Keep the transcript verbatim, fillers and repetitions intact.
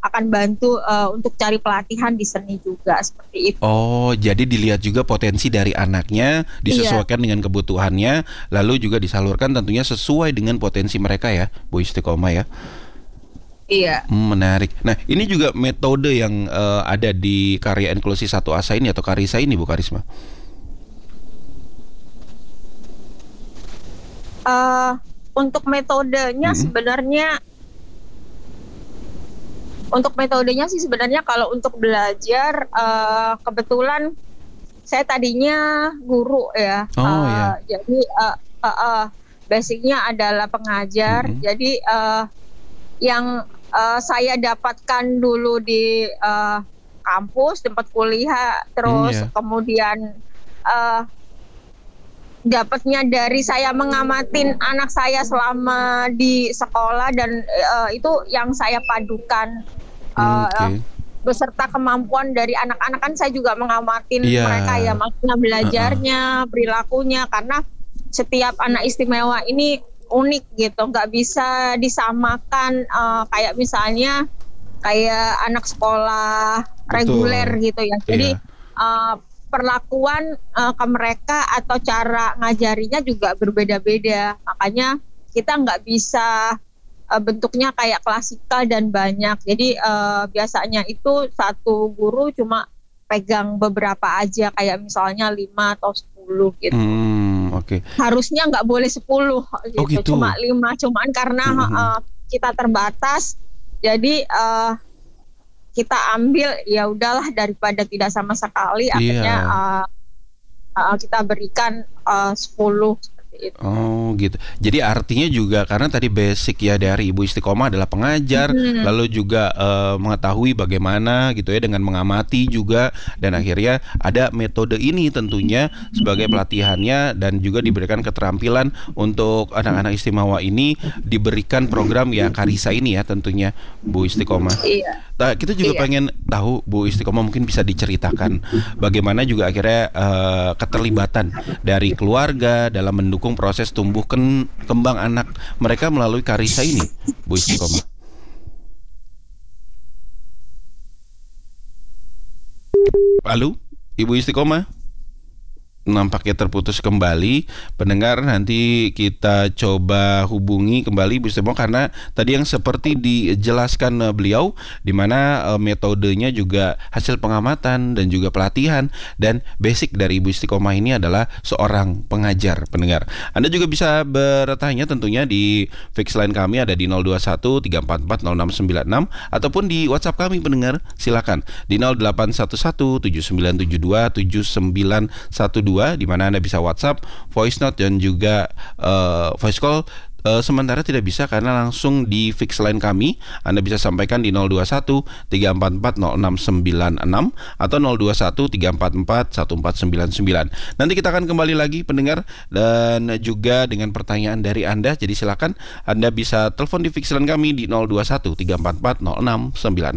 akan bantu uh, untuk cari pelatihan di seni juga seperti itu. Oh, jadi dilihat juga potensi dari anaknya, disesuaikan iya. dengan kebutuhannya, lalu juga disalurkan tentunya sesuai dengan potensi mereka ya, Bu Istiqomah ya. Iya. Hmm, menarik. Nah, ini juga metode yang uh, ada di karya inklusi satu asa ini atau Karisa ini, Bu Karisma. Uh, untuk metodenya mm-hmm. sebenarnya Untuk metodenya sih sebenarnya kalau untuk belajar uh, kebetulan saya tadinya guru ya, oh, uh, yeah. jadi uh, uh, uh, basicnya adalah pengajar. Mm-hmm. Jadi uh, yang uh, saya dapatkan dulu di uh, kampus tempat kuliah, terus mm, yeah. kemudian uh, dapatnya dari saya mengamatin anak saya selama di sekolah dan uh, itu yang saya padukan. Uh, okay. beserta kemampuan dari anak-anak kan saya juga mengamatin yeah. mereka ya, maksudnya belajarnya, uh-uh. perilakunya, karena setiap anak istimewa ini unik gitu, nggak bisa disamakan uh, kayak misalnya kayak anak sekolah Betul. reguler gitu ya. Jadi yeah. uh, perlakuan uh, ke mereka atau cara ngajarinya juga berbeda-beda, makanya kita nggak bisa bentuknya kayak klasikal dan banyak. Jadi uh, biasanya itu satu guru cuma pegang beberapa aja, kayak misalnya lima atau sepuluh gitu. Hmm, Oke. Okay. Harusnya nggak boleh sepuluh gitu, oh, gitu. cuma lima. Cuman karena mm-hmm. uh, kita terbatas, jadi uh, kita ambil ya udahlah daripada tidak sama sekali. Akhirnya yeah. uh, uh, kita berikan uh, sepuluh. Itu. Oh gitu. Jadi artinya juga karena tadi basic ya dari Ibu Istiqomah adalah pengajar, hmm. lalu juga uh, mengetahui bagaimana gitu ya dengan mengamati juga, dan akhirnya ada metode ini tentunya sebagai pelatihannya, dan juga diberikan keterampilan untuk anak-anak istimewa ini, diberikan program ya Karisa ini ya tentunya Bu Istiqomah. Iya. Nah, kita juga iya. pengen tahu Bu Istiqomah, mungkin bisa diceritakan bagaimana juga akhirnya uh, keterlibatan dari keluarga dalam mendukung proses tumbuh ken- kembang anak mereka melalui Karisa ini, Bu Istiqomah. Halo, Ibu Istiqomah? Nampaknya terputus kembali. Pendengar, nanti kita coba hubungi kembali Bu Istiqomah, karena tadi yang seperti dijelaskan beliau, di mana uh, metodenya juga hasil pengamatan dan juga pelatihan, dan basic dari Ibu Istiqomah ini adalah seorang pengajar. Pendengar, Anda juga bisa bertanya tentunya di fix line kami ada di nol dua satu tiga empat empat nol enam sembilan enam, ataupun di WhatsApp kami pendengar, silakan di nol delapan satu satu tujuh sembilan tujuh dua tujuh sembilan satu dua, di mana Anda bisa WhatsApp, voice note, dan juga uh, voice call. Uh, sementara tidak bisa karena langsung di fix line kami, Anda bisa sampaikan di nol dua satu tiga empat empat nol enam sembilan enam atau nol dua satu tiga empat empat satu empat sembilan sembilan. Nanti kita akan kembali lagi pendengar, dan juga dengan pertanyaan dari Anda. Jadi silakan Anda bisa telepon di fix line kami di nol dua satu tiga empat empat nol enam sembilan enam.